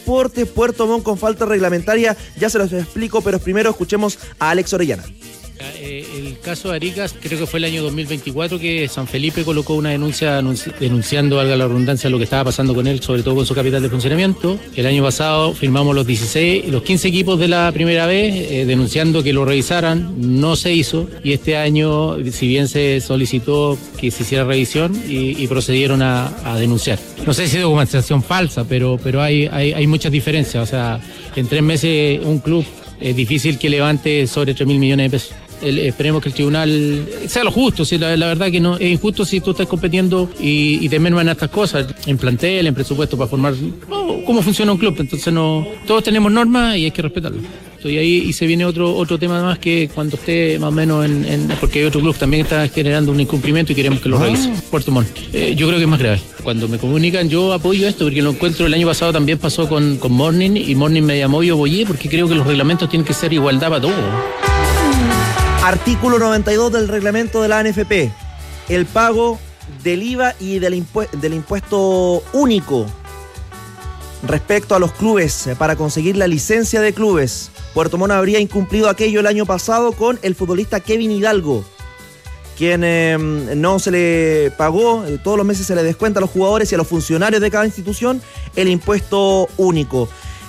Deportes, Puerto Montt con falta reglamentaria. Ya se los explico, pero primero escuchemos a Alex Orellana. El caso de Arica, creo que fue el año 2024 que San Felipe colocó una denuncia denunciando, valga la redundancia, lo que estaba pasando con él, sobre todo con su capital de funcionamiento. El año pasado firmamos los 15 equipos de la primera vez denunciando que lo revisaran, no se hizo, y este año, si bien se solicitó que se hiciera revisión y procedieron a denunciar. No sé si es documentación falsa, pero hay muchas diferencias. O sea, en 3 meses un club es difícil que levante sobre 3.000 millones de pesos. Esperemos que el tribunal sea lo justo. Si la verdad que no es injusto si tú estás compitiendo y te merman estas cosas en plantel, en presupuesto para formar cómo funciona un club. Entonces todos tenemos normas y hay que respetarlo. Y ahí y se viene otro tema más, que cuando esté más o menos porque hay otro club también que está generando un incumplimiento y queremos que lo revise. Puerto Montt. Yo creo que es más grave. Cuando me comunican, yo apoyo esto porque lo encuentro. El año pasado también pasó con Morning, y Morning me llamó y yo apoyé porque creo que los reglamentos tienen que ser igualdad para todos. Artículo 92 del reglamento de la ANFP. El pago del IVA y del impuesto único respecto a los clubes para conseguir la licencia de clubes. Puerto Montt habría incumplido aquello el año pasado con el futbolista Kevin Hidalgo, quien no se le pagó, todos los meses se le descuenta a los jugadores y a los funcionarios de cada institución el impuesto único.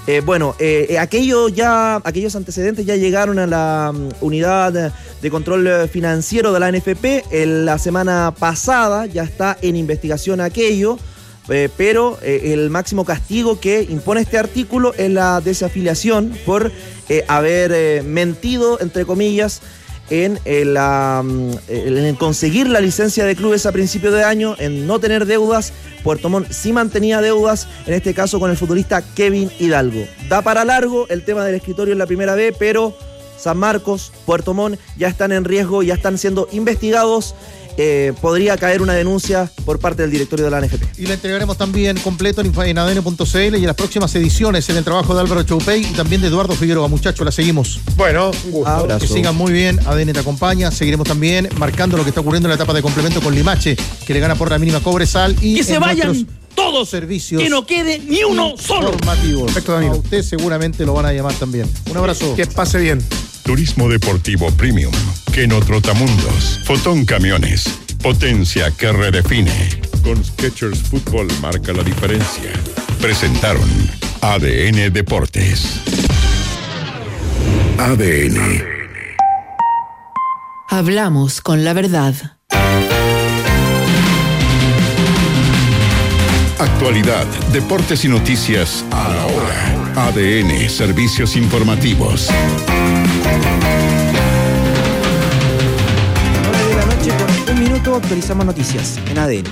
Aquellos antecedentes ya llegaron a la unidad de control financiero de la ANFP. La semana pasada ya está en investigación aquello, pero el máximo castigo que impone este artículo es la desafiliación por haber mentido, entre comillas, en conseguir la licencia de clubes a principio de año, en no tener deudas. Puerto Montt sí mantenía deudas, en este caso con el futbolista Kevin Hidalgo. Da para largo el tema del escritorio en la primera B, pero San Marcos, Puerto Montt ya están en riesgo, ya están siendo investigados. Podría caer una denuncia por parte del directorio de la ANFP. Y la entregaremos también completo en ADN.cl y en las próximas ediciones, en el trabajo de Álvaro Choupey y también de Eduardo Figueroa. Muchachos, la seguimos. Bueno, un gusto. Abrazo. Que sigan muy bien. ADN te acompaña. Seguiremos también marcando lo que está ocurriendo en la etapa de complemento con Limache, que le gana por la mínima Cobresal. Y que se vayan todos, servicios, que no quede ni uno solo. Formativos. Perfecto, Danilo. A usted seguramente lo van a llamar también. Un abrazo. Que pase bien. Turismo Deportivo Premium, Keno Trotamundos, Fotón Camiones, potencia que redefine. Con Skechers Fútbol marca la diferencia. Presentaron ADN Deportes. ADN. Hablamos con la verdad. Actualidad, deportes y noticias a la hora. ADN, servicios informativos. 9 de la noche con 1 minuto actualizamos noticias en ADN.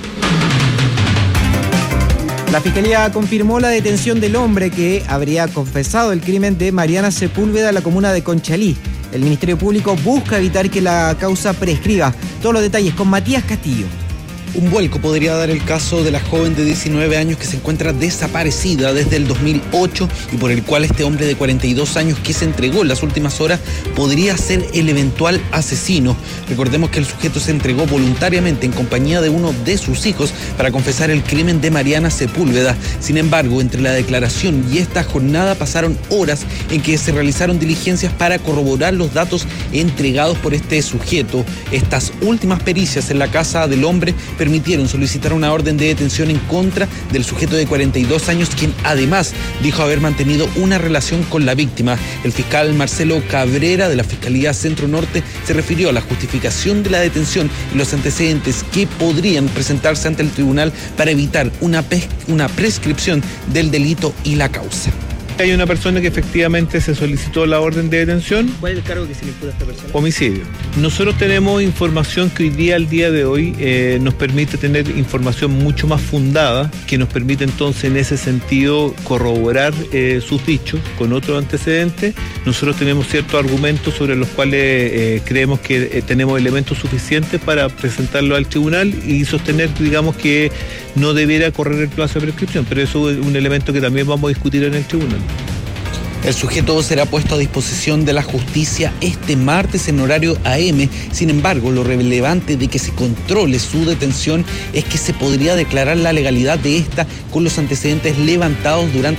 La Fiscalía confirmó la detención del hombre que habría confesado el crimen de Mariana Sepúlveda en la comuna de Conchalí. El Ministerio Público busca evitar que la causa prescriba. Todos los detalles con Matías Castillo. Un vuelco podría dar el caso de la joven de 19 años que se encuentra desaparecida desde el 2008 y por el cual este hombre de 42 años que se entregó en las últimas horas podría ser el eventual asesino. Recordemos que el sujeto se entregó voluntariamente en compañía de uno de sus hijos para confesar el crimen de Mariana Sepúlveda. Sin embargo, entre la declaración y esta jornada pasaron horas en que se realizaron diligencias para corroborar los datos entregados por este sujeto. Estas últimas pericias en la casa del hombre permitieron solicitar una orden de detención en contra del sujeto de 42 años, quien además dijo haber mantenido una relación con la víctima. El fiscal Marcelo Cabrera de la Fiscalía Centro Norte se refirió a la justificación de la detención y los antecedentes que podrían presentarse ante el tribunal para evitar una prescripción del delito y la causa. Hay una persona que efectivamente se solicitó la orden de detención. ¿Cuál es el cargo que se le imputa a esta persona? Homicidio. Nosotros tenemos información que al día de hoy, nos permite tener información mucho más fundada, que nos permite entonces en ese sentido corroborar sus dichos con otros antecedentes. Nosotros tenemos ciertos argumentos sobre los cuales creemos que tenemos elementos suficientes para presentarlo al tribunal y sostener, digamos, que no debiera correr el plazo de prescripción, pero eso es un elemento que también vamos a discutir en el tribunal. El sujeto será puesto a disposición de la justicia este martes en horario AM. Sin embargo, lo relevante de que se controle su detención es que se podría declarar la legalidad de esta con los antecedentes levantados durante